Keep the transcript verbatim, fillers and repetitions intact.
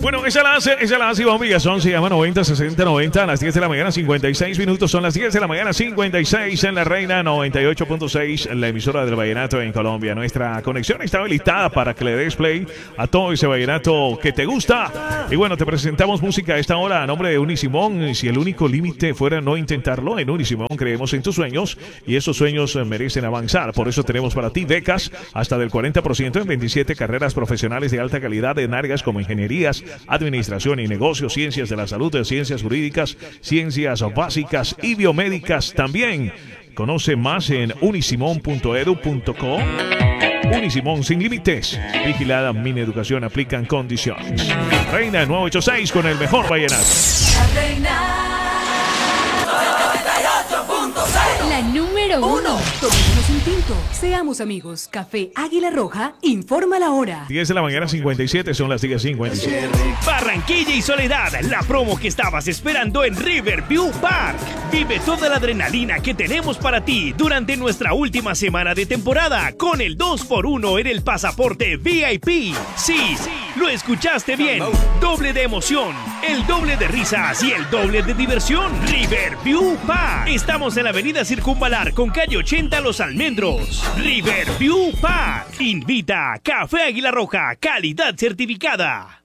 Bueno, esa la hace, esa la hace Iván Villazón, se llama noventa sesenta noventa a las diez de la mañana, cincuenta y seis minutos, son las diez de la mañana, cincuenta y seis en La Reina, noventa y ocho punto seis, la emisora del vallenato en Colombia. Nuestra conexión está habilitada para que le des play a todo ese vallenato que te gusta. Y bueno, te presentamos música a esta hora a nombre de Unisimón. Si el único límite fuera no intentarlo, en Unisimón creemos en tus sueños y esos sueños merecen avanzar. Por eso tenemos para ti becas hasta del cuarenta por ciento en veintisiete carreras profesionales de alta calidad en áreas como ingenierías, administración y negocios, ciencias de la salud, ciencias jurídicas, ciencias básicas y biomédicas. También conoce más en unisimón punto edu punto co. Unisimón sin límites. Vigilada Mineducación, aplican condiciones. Reina nueve ochenta y seis con el mejor vallenato. La Reina noventa y ocho punto seis. La número uno. Tomémonos un tinto. Seamos amigos. Café Águila Roja informa la hora. diez de la mañana, cincuenta y siete, son las diez cincuenta y siete. Barranquilla y Soledad, la promo que estabas esperando en Riverview Park. Vive toda la adrenalina que tenemos para ti durante nuestra última semana de temporada con el dos por uno en el pasaporte V I P. Sí, lo escuchaste bien. Doble de emoción, el doble de risas y el doble de diversión. Riverview Park. Estamos en la avenida Circunvalar con calle ochenta Los Almendros. Riverview Park. Invita Café Águila Roja, calidad certificada.